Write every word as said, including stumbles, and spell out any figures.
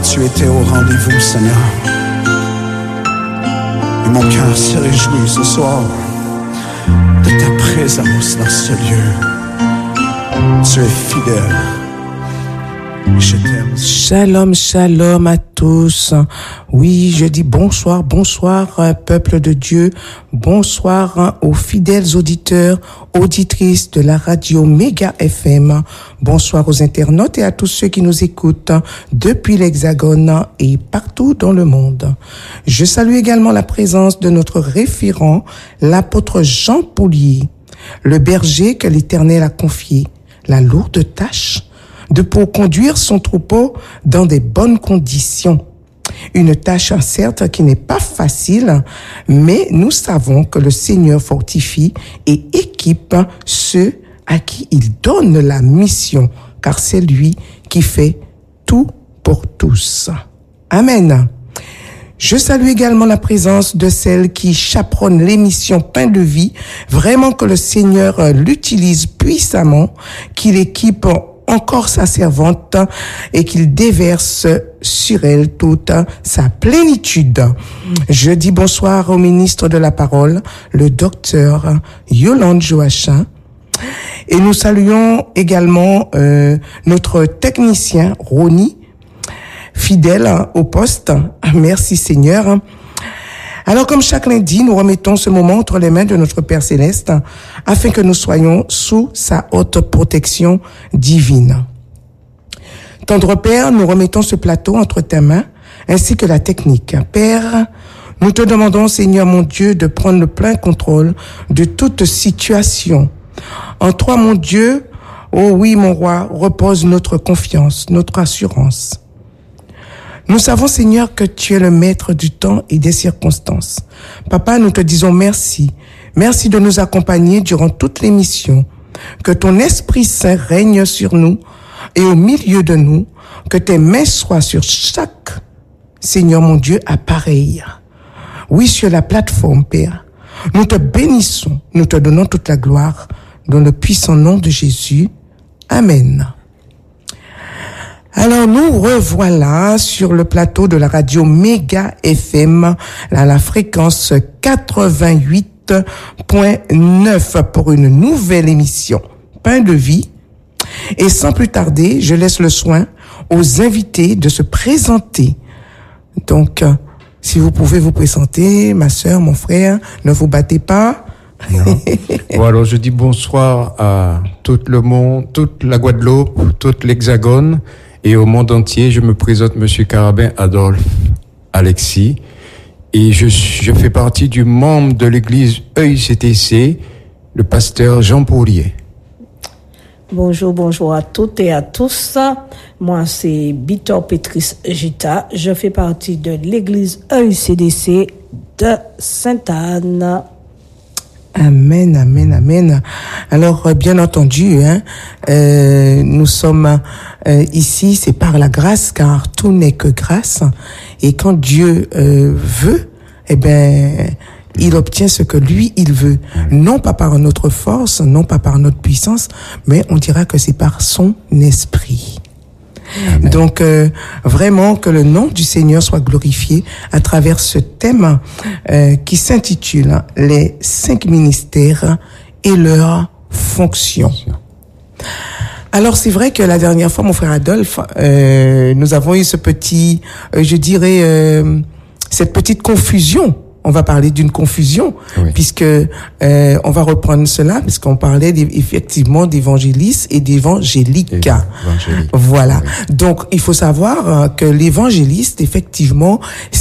tu étais au rendez-vous, Seigneur. Et mon cœur se réjouit ce soir de ta présence dans ce lieu. Tu es fidèle. Je t'aime. Shalom, shalom à tous. Oui, je dis bonsoir, bonsoir, peuple de Dieu. Bonsoir aux fidèles auditeurs, auditrices de la radio Méga F M. Bonsoir aux internautes et à tous ceux qui nous écoutent depuis l'Hexagone et partout dans le monde. Je salue également la présence de notre référent, l'apôtre Jean Poulier, le berger que l'Éternel a confié la lourde tâche de pour conduire son troupeau dans des bonnes conditions. Une tâche certes qui n'est pas facile, mais nous savons que le Seigneur fortifie et équipe ceux à qui il donne la mission, car c'est lui qui fait tout pour tous. Amen. Je salue également la présence de celle qui chaperonne l'émission Pain de Vie. Vraiment que le Seigneur l'utilise puissamment, qu'il équipe encore sa servante et qu'il déverse sur elle toute sa plénitude. Je dis bonsoir au ministre de la Parole, le docteur Yolande Joachim. Et nous saluons également euh, notre technicien, Ronnie, fidèle au poste. Merci Seigneur. Alors, comme chaque lundi, nous remettons ce moment entre les mains de notre Père Céleste afin que nous soyons sous sa haute protection divine. Tendre Père, nous remettons ce plateau entre tes mains ainsi que la technique. Père, nous te demandons, Seigneur mon Dieu, de prendre le plein contrôle de toute situation. En toi, mon Dieu, oh oui, mon roi, repose notre confiance, notre assurance. Nous savons, Seigneur, que tu es le maître du temps et des circonstances. Papa, nous te disons merci. Merci de nous accompagner durant toute l'émission. Que ton Esprit Saint règne sur nous et au milieu de nous. Que tes mains soient sur chaque, Seigneur mon Dieu, appareil. Oui, sur la plateforme, Père. Nous te bénissons. Nous te donnons toute la gloire dans le puissant nom de Jésus. Amen. Alors nous revoilà sur le plateau de la radio Méga F M, à la fréquence quatre-vingt-huit point neuf pour une nouvelle émission Pain de Vie. Et sans plus tarder, je laisse le soin aux invités de se présenter. Donc, si vous pouvez vous présenter, ma sœur, mon frère, ne vous battez pas. Non. Bon, alors je dis bonsoir à tout le monde, toute la Guadeloupe, tout l'Hexagone. Et au monde entier, je me présente Monsieur Carabin Adolphe Alexis. Et je, je fais partie du membre de l'église E I C T C, le pasteur Jean Poulier. Bonjour, bonjour à toutes et à tous. Moi, c'est Bitor Pétrice Gita. Je fais partie de l'église E I C D C de Sainte-Anne. Amen, amen, amen. Alors, bien entendu, hein, euh, nous sommes euh, ici, c'est par la grâce, car tout n'est que grâce. Et quand Dieu euh, veut, eh ben, il obtient ce que lui, il veut. Non pas par notre force, non pas par notre puissance, mais on dira que c'est par son esprit. Amen. Donc, euh, vraiment que le nom du Seigneur soit glorifié à travers ce thème euh, qui s'intitule « Les cinq ministères et leurs fonctions ». Alors, c'est vrai que la dernière fois, mon frère Adolphe, euh, nous avons eu ce petit, euh, je dirais, euh, cette petite confusion. On va parler d'une confusion, oui. puisque euh, on va reprendre cela, puisqu'on parlait effectivement d'évangélistes et d'évangéliques. Voilà. Oui. Donc, il faut savoir que l'évangéliste, effectivement,